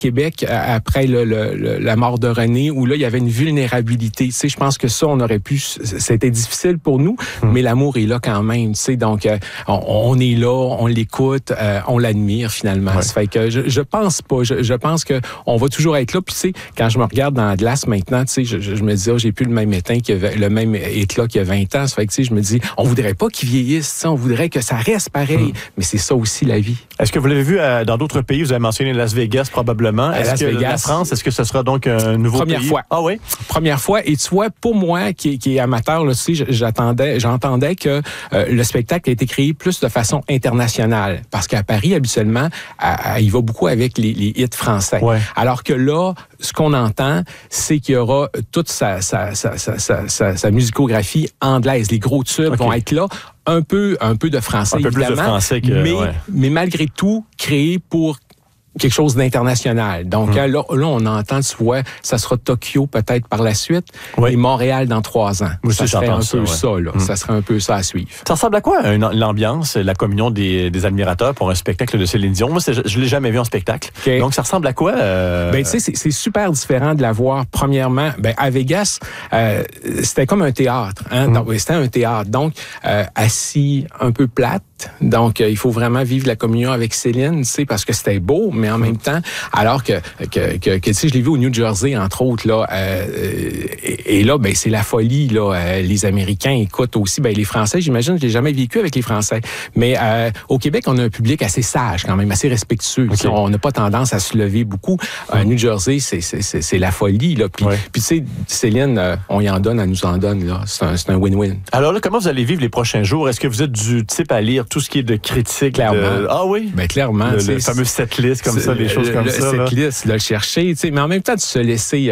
Québec après la mort de René, où là, il y avait une vulnérabilité. Tu sais, je pense que ça, on aurait pu... C'était difficile pour nous, mais l'amour est là quand même. Tu sais, donc, on est là, on l'écoute, on l'admire finalement. Ouais. Ça fait que je pense pas. Je pense que on va toujours être là. Puis tu sais, quand je me regarde dans la glace maintenant, tu sais, je me dis, j'ai plus le même éclat qu'il y a 20 ans. Ça fait que tu sais, je me dis, on voudrait pas qu'il vieillisse. On voudrait que ça reste pareil. Mais c'est ça aussi la vie. Est-ce que vous l'avez vu dans d'autres pays? Vous avez mentionné Las Vegas probablement. Est-ce que la France, est-ce que ce sera donc un nouveau Première pays? fois. Ah oui? Première fois. Et tu vois, pour moi, qui est amateur, là, tu sais, j'entendais que le spectacle a été créé plus de façon internationale. Parce qu'à Paris, habituellement, il va beaucoup avec les hits français. Ouais. Alors que là, ce qu'on entend, c'est qu'il y aura toute sa musicographie anglaise. Les gros tubes vont être là. Un peu de français, un peu évidemment. Plus de français que, mais malgré tout, créé pour quelque chose d'international. Donc là, on entend, tu vois, ça sera Tokyo peut-être par la suite et Montréal dans 3 ans. Oui, ça serait un peu ça, là. Ça serait un peu ça à suivre. Ça ressemble à quoi l'ambiance, la communion des admirateurs pour un spectacle de Céline Dion? Moi, je l'ai jamais vu en spectacle. Okay. Donc, ça ressemble à quoi? Ben, tu sais, c'est super différent de la voir. Premièrement, à Vegas, c'était comme un théâtre. Hein? Donc, c'était un théâtre. Donc, assis, un peu plate. Donc, il faut vraiment vivre la communion avec Céline, tu sais, parce que c'était beau, mais en même temps, alors que tu sais, je l'ai vu au New Jersey, entre autres, là, et là, ben, c'est la folie, là. Les Américains écoutent aussi, ben, les Français, j'imagine, je l'ai jamais vécu avec les Français. Mais au Québec, on a un public assez sage, quand même, assez respectueux. Okay. On n'a pas tendance à se lever beaucoup. New Jersey, c'est la folie, là. Puis, tu sais, Céline, on y en donne, elle nous en donne, là. C'est un win-win. Alors là, comment vous allez vivre les prochains jours? Est-ce que vous êtes du type à lire tout ce qui est de critique? Clairement. Ah oui? Ben, clairement. Le fameux setlist, comme ça, des choses comme ça. Le setlist, le chercher, tu sais, mais en même temps, de se laisser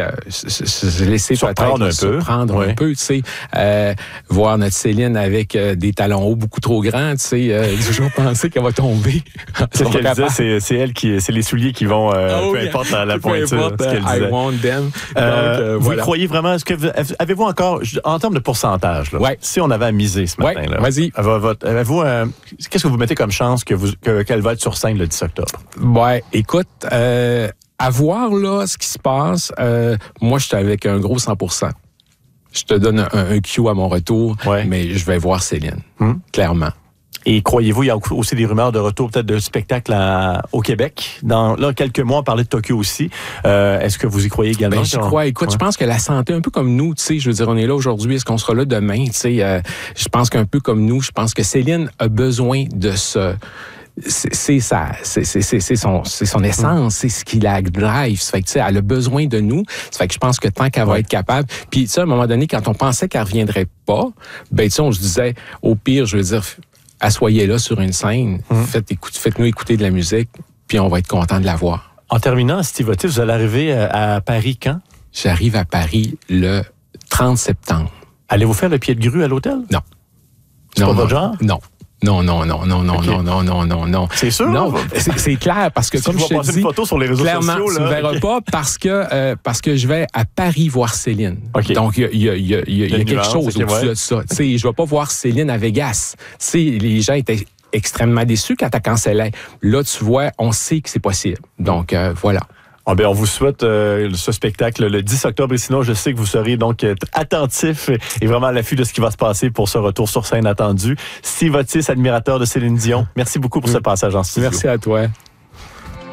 surprendre un peu, tu sais. Voir notre Céline avec des talons hauts beaucoup trop grands, tu sais, toujours penser qu'elle va tomber. C'est ce qu'elle disait, c'est les souliers qui vont, peu importe la pointure, ce qu'elle disait. I want them. Donc, vous croyez vraiment, avez-vous encore, en termes de pourcentage, là, si on avait à miser ce matin, là, vas-y. Avez-vous qu'est-ce que vous mettez comme chance qu'elle va être sur scène le 10 octobre? Ouais, écoute, à voir là ce qui se passe, moi je suis avec un gros 100%. Je te donne un cue à mon retour, mais je vais voir Céline, clairement. Et croyez-vous, il y a aussi des rumeurs de retour peut-être de spectacle au Québec. Dans quelques mois, on parlait de Tokyo aussi. Est-ce que vous y croyez également? Ben, j'y crois. Écoute, je pense que la santé, un peu comme nous, tu sais, je veux dire, on est là aujourd'hui, est-ce qu'on sera là demain? Tu sais, je pense qu'un peu comme nous, je pense que Céline a besoin de ce... C'est son essence, c'est ce qui la drive. Ça fait que, tu sais, elle a besoin de nous. Ça fait que je pense que tant qu'elle va être capable. Puis, tu sais, à un moment donné, quand on pensait qu'elle reviendrait pas, ben, tu sais, on se disait, au pire, je veux dire, assoyez-la sur une scène, faites-nous écouter de la musique, puis on va être content de la voir. En terminant, Steve Otis, vous allez arriver à Paris quand? J'arrive à Paris le 30 septembre. Allez-vous faire le pied de grue à l'hôtel? Non. C'est pas votre genre? Non. Non. C'est sûr? Non, c'est clair, parce que si comme je te dis, une photo sur les réseaux clairement, sociaux, tu ne verras pas parce que je vais à Paris voir Céline. Okay. Donc, il y a quelque chose au-dessus de ça. Tu sais, je vais pas voir Céline à Vegas. Tu sais, les gens étaient extrêmement déçus quand t'as cancellé. Là, tu vois, on sait que c'est possible. Donc, voilà. On vous souhaite ce spectacle le 10 octobre et sinon, je sais que vous serez donc attentif et vraiment à l'affût de ce qui va se passer pour ce retour sur scène attendu. Steve Otis, admirateur de Céline Dion, merci beaucoup pour ce passage en studio. Merci à toi.